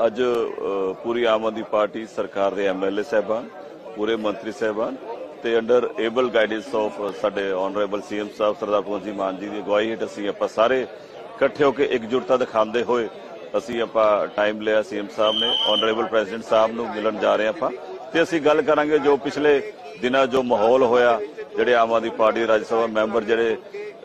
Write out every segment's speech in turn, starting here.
ਅੱਜ पूरी आम आदमी पार्टी सरकार ਦੇ MLA ਸਾਹਿਬਾਨ पूरे मंत्री ਸਾਹਿਬਾਨ ਤੇ अंडर एबल गाइडेंस ऑफ ਸਾਡੇ ऑनरेबल CM ਸਾਹਿਬ सरदार भगवंत ਸਿੰਘ ਮਾਨ ਜੀ ਦੀ ਅਗਵਾਈ ਹੇਠ ਅਸੀਂ ਆਪਾਂ ਸਾਰੇ ਇਕੱਠੇ ਹੋ ਕੇ ਇਕਜੁੱਟਤਾ ਦਿਖਾਉਂਦੇ ਹੋਏ ਅਸੀਂ ਆਪਾਂ ਟਾਈਮ ਲਿਆ CM ਸਾਹਿਬ ਨੇ ऑनरेबल प्रेसिडेंट ਸਾਹਿਬ ਨੂੰ ਮਿਲਣ ਜਾ ਰਹੇ ਆਪਾਂ ਤੇ ਅਸੀਂ ਗੱਲ ਕਰਾਂਗੇ ਜੋ ਪਿਛਲੇ ਦਿਨਾਂ ਜੋ ਮਾਹੌਲ ਹੋਇਆ ਜਿਹੜੇ ਆਮ ਆਦਮੀ ਪਾਰਟੀ ਦੇ ਰਾਜ ਸਭਾ ਮੈਂਬਰ ਜਿਹੜੇ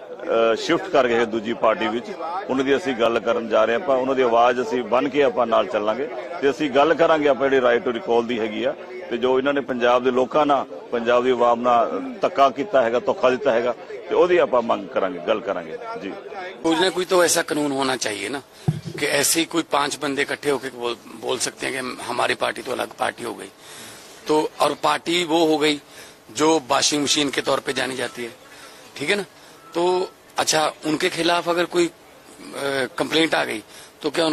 शिफ्ट कर गए दूजी पार्टी उन्होंने असी गल करन जा रहे हैं उन्होंने आवाज़ असी बन के आप नाल चलांगे ते असी गल करांगे आप जिहड़ी राइट टू रिकॉल दी हैगी आ ते जो इन्होंने पंजाब के लोगों ना पंजाब की आवाम ना धक्का किया है धोखा दिता है ते ओहदी आपां मंग करांगे गल करांगे जी। कुछ ना कोई तो ऐसा कानून होना चाहिए ना कि ऐसे ही कोई 5 बंदे इकट्ठे होकर बोल सकते हैं कि हमारी पार्टी तो अलग पार्टी हो गई तो और पार्टी वो हो गई जो वॉशिंग मशीन के तौर पे जानी जाती है, ठीक है ना। तो अच्छा उनके खिलाफ अगर कोई कंप्लेंट आ गई तो क्या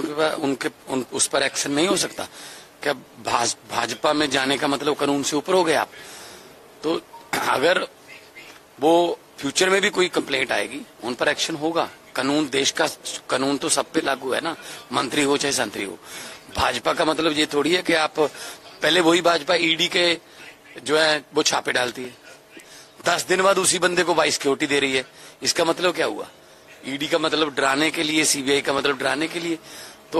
उस पर एक्शन नहीं हो सकता? क्या भाजपा में जाने का मतलब कानून से ऊपर हो गए आप? तो अगर वो फ्यूचर में भी कोई कंप्लेंट आएगी उन पर एक्शन होगा। कानून देश का कानून तो सब पे लागू है ना, मंत्री हो चाहे संतरी हो। भाजपा का मतलब ये थोड़ी है कि आप पहले वही भाजपा ईडी के जो है वो छापे डालती है, 10 दिन बाद उसी बंदे को वाइस सिक्योरिटी दे रही है। इसका मतलब क्या हुआ? ईडी का मतलब डराने के लिए, सीबीआई का मतलब डराने के लिए। तो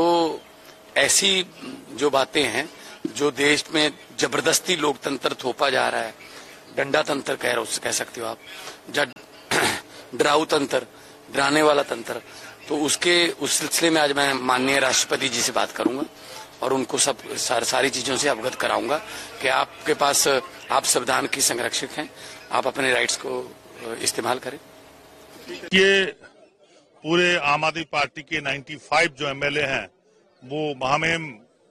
ऐसी जो बातें हैं जो देश में जबरदस्ती लोकतंत्र थोपा जा रहा है, डंडा तंत्र कह सकते हो आप, डराऊ तंत्र, डराने वाला तंत्र, तो उस सिलसिले में आज मैं माननीय राष्ट्रपति जी से बात करूंगा और उनको सारी चीजों से अवगत कराऊंगा कि आपके पास आप संविधान की संरक्षक हैं, आप अपने राइट्स को इस्तेमाल करें। ये पूरे आम आदमी पार्टी के 95 जो MLA हैं वो महामहिम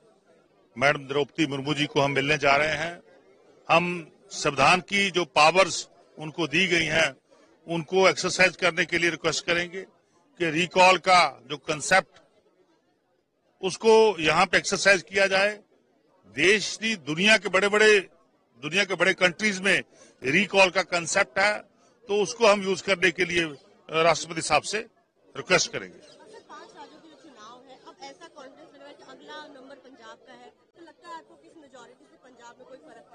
मैडम द्रौपदी मुर्मू जी को हम मिलने जा रहे हैं। हम संविधान की जो पावर्स उनको दी गई हैं उनको एक्सरसाइज करने के लिए रिक्वेस्ट करेंगे कि रिकॉल का जो कंसेप्ट उसको यहाँ पे एक्सरसाइज किया जाए। देश की दुनिया के बड़े कंट्रीज में रिकॉल का कंसेप्ट है तो उसको हम यूज करने के लिए राष्ट्रपति साहब से रिक्वेस्ट करेंगे। 5 राज्यों के चुनाव है, अब ऐसा कॉन्फिडेंस लग रहा है कि अगला नंबर पंजाब का है, तो लगता है आपको किस मेजॉरिटी से पंजाब में कोई फर्क